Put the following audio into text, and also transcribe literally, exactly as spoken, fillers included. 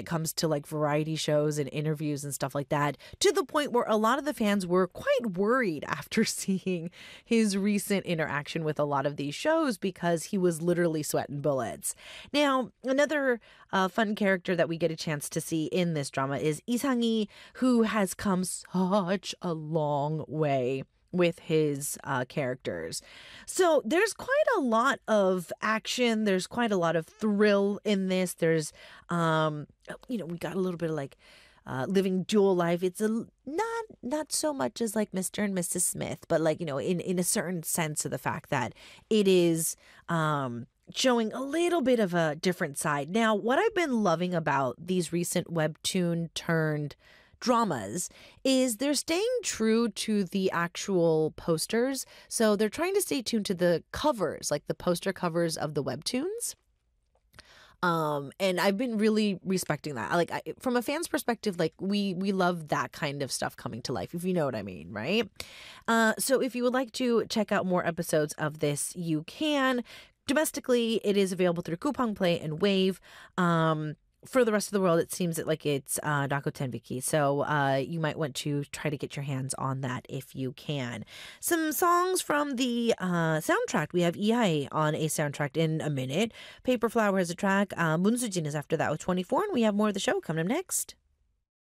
comes to like variety shows and interviews and stuff like that, to the point where a lot of the fans were quite worried after seeing his recent interaction with a lot of these shows because he was literally sweating bullets. Now, another uh, fun character that we get a chance to see in this drama is Isangi, who has come such a long way with his uh, characters. So there's quite a lot of action. There's quite a lot of thrill in this. There's, um, you know, we got a little bit of like uh, living dual life. It's a not not so much as like Mister and Missus Smith, but like, you know, in in a certain sense of the fact that it is um, showing a little bit of a different side. Now, what I've been loving about these recent webtoon turned dramas is they're staying true to the actual posters. So they're trying to stay tuned to the covers, like the poster covers of the webtoons. Um, and I've been really respecting that. Like I, from a fan's perspective, like we we love that kind of stuff coming to life, if you know what I mean, right? Uh, so if you would like to check out more episodes of this, you can. Domestically, it is available through Coupang Play and Wave. Um, For the rest of the world, it seems that like it's uh, Rakuten Viki, so uh, you might want to try to get your hands on that if you can. Some songs from the uh, soundtrack. We have Iai on a soundtrack in a minute. Paper Flower has a track. Uh, Moonsujin is after that with twenty-four, and we have more of the show coming up next.